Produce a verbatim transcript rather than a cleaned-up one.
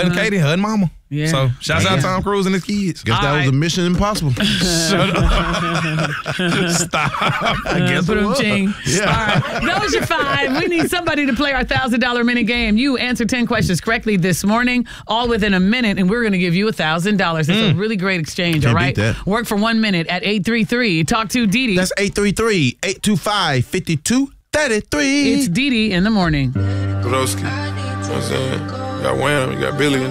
and Katie, her and mama. Yeah. So, shouts Yeah. out Tom Cruise and his kids. Guess All that right. was a Mission Impossible. Shut up. Stop. I guess it was. Ching. Yeah. All right. That was your five. We need somebody to play our one thousand dollars minute game. You answer ten questions correctly this morning, all within a minute, and we're going to give you one thousand dollars. It's a really great exchange, Can't all right? beat that. Work for one minute at eight three three. Talk to Dee Dee. That's eight three three, eight two five, five two three three. It's Dee Dee in the morning. Broski. You know what I'm saying? You got Wham, you got Billy.